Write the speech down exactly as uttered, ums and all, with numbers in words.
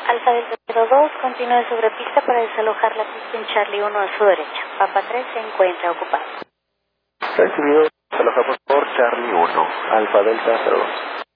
Alfa Delta cero dos, continúe sobre pista para desalojar la pista en Charlie uno a su derecha. Papa tres se encuentra ocupado. Recibido, desaloja por favor Charlie uno, Alfa Delta cero dos.